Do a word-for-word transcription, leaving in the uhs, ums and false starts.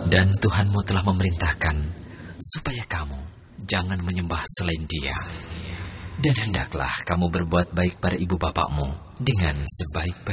Dan Tuhanmu telah memerintahkan supaya kamu jangan menyembah selain Dia. Dan hendaklah kamu berbuat baik pada ibu bapakmu dengan sebaik-baik.